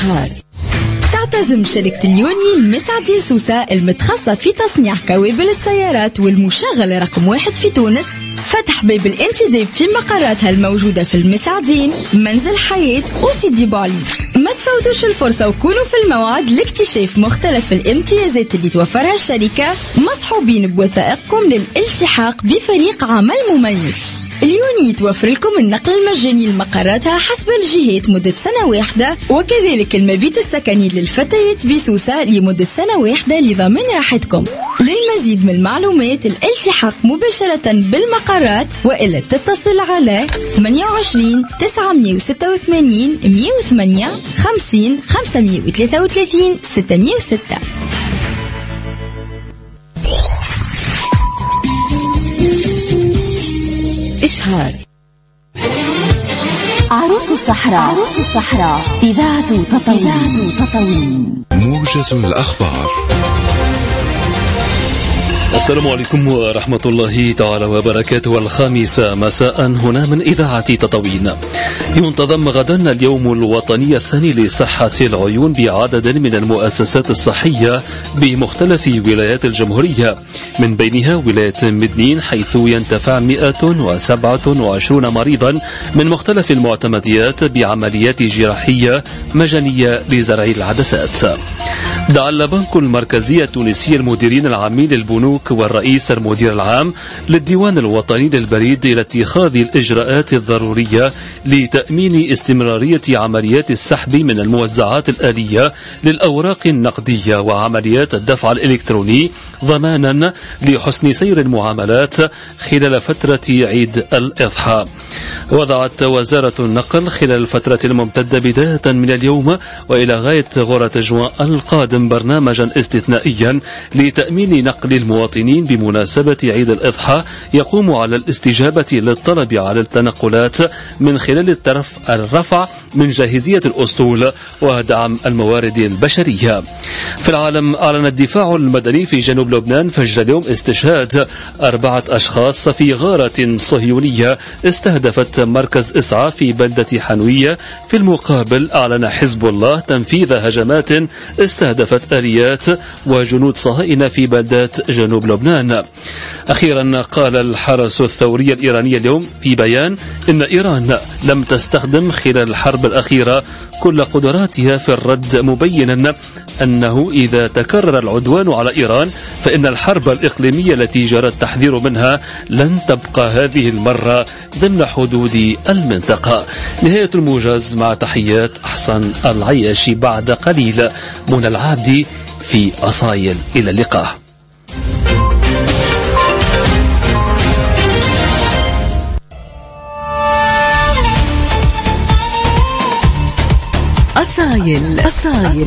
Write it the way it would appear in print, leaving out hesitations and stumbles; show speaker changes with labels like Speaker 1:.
Speaker 1: إشهار. تعتزم شركة اليوني المسعدين سوسة المتخصصة في تصنيع كوابل السيارات والمشغلة رقم 1 في تونس فتح باب الانتداب في مقراتها الموجودة في المسعدين، منزل حياة وسيدي بوعلي. ما تفوتوش الفرصة وكونوا في الموعد لاكتشاف مختلف الامتيازات اللي توفرها الشركة، مصحوبين بوثائقكم للالتحاق بفريق عمل مميز. اليوني توفر لكم النقل المجاني لمقراتها حسب الجهات مدة سنة واحدة، وكذلك المبيت السكني للفتيات بسوسة لمدة سنة واحدة لضمان راحتكم. للمزيد من المعلومات الالتحاق مباشرة بالمقرات وإلا تتصل على 28 986 108 50 533 606. إشهار.
Speaker 2: عروس الصحراء إذاعة تطاوين.
Speaker 3: موجز الأخبار.
Speaker 4: السلام عليكم ورحمة الله تعالى وبركاته. 5 مساء هنا من إذاعة تطاوين. ينتظم غدا اليوم الوطني الثاني لصحة العيون بعدد من المؤسسات الصحية بمختلف ولايات الجمهورية، من بينها ولاية مدنين حيث ينتفع 127 مريضا من مختلف المعتمديات بعمليات جراحية مجانية لزرع العدسات. دعا البنك المركزي التونسي المديرين العامين للبنوك والرئيس المدير العام للديوان الوطني للبريد إلى اتخاذ الإجراءات الضرورية لتأمين استمرارية عمليات السحب من الموزعات الآلية للأوراق النقدية وعمليات الدفع الإلكتروني ضمانا لحسن سير المعاملات خلال فترة عيد الأضحى. وضعت وزارة النقل خلال الفترة الممتدة بداية من اليوم وإلى غاية غرة جوان القادم برنامجا استثنائيا لتأمين نقل المواطنين بمناسبة عيد الأضحى يقوم على الاستجابة للطلب على التنقلات من خلال الرفع من جاهزية الأسطول ودعم الموارد البشرية. في العالم، أعلن الدفاع المدني في جنوب لبنان فجر اليوم استشهاد 4 أشخاص في غارة صهيونية استهدفت مركز إسعاف في بلدة حنوية. في المقابل، أعلن حزب الله تنفيذ هجمات استهدفت آليات وجنود صهاينة في بلدات جنوب لبنان. أخيرا، قال الحرس الثوري الإيراني اليوم في بيان إن إيران لم تستخدم خلال الحرب الأخيرة كل قدراتها في الرد، مبينا أنه إذا تكرر العدوان على إيران فإن الحرب الإقليمية التي جرى التحذير منها لن تبقى هذه المرة ضمن حدود المنطقة. نهاية الموجز، مع تحيات أحسن العياشي. بعد قليل منى العابدي في أصايل. إلى اللقاء.
Speaker 1: أصايل.